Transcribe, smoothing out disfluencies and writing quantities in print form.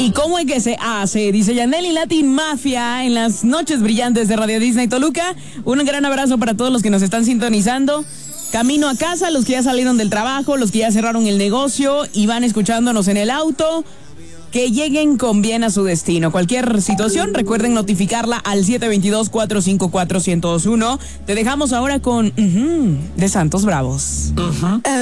¿Y cómo es que se hace? Dice Yaneli Latin Mafia en las noches brillantes de Radio Disney Toluca. Un gran abrazo para todos los que nos están sintonizando. Camino a casa, los que ya salieron del trabajo, los que ya cerraron el negocio y van escuchándonos en el auto. Que lleguen con bien a su destino. Cualquier situación, recuerden notificarla al 722-454-1021. Te dejamos ahora con de Santos Bravos.